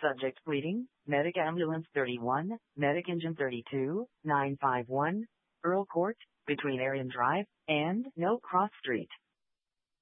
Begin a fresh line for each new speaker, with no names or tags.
Subject pleading, Medic Ambulance 31, Medic Engine 32, 951, Earl Court, between Arion Drive and No Cross Street.